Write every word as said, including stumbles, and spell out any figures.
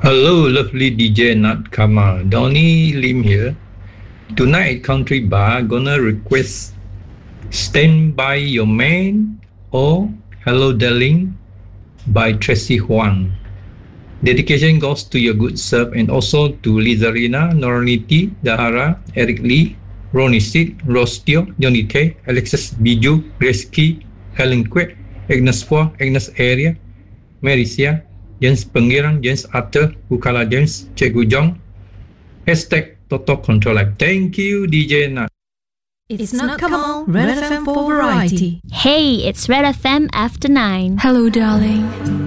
Hello, lovely D J Nat Kamal. Donnie Lim here. Tonight at Country Bar, gonna request Stand By Your Man or Hello Darling by Tracy Huang. Dedication goes to your good self and also to Lizarina, Noraniti, Dahara, Eric Lee, Ronnie Sid, Ross Teo, Johnny K, Alexis Biju, Grace Key, Helen Kwek, Agnes Poa, Agnes Area, Marisia, James Pengiran, James Arthur, Bukala James, Cikgu Jong. Hashtag Total Control Life. Thank you, D J Nat. It's not Kamal, Red F M for variety. Hey, it's Red F M after nine. Hello, darling.